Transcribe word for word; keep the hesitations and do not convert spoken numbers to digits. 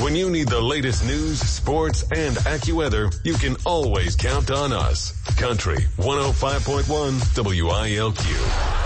When you need the latest news, sports, and AccuWeather, you can always count on us. Country one oh five point one W I L Q.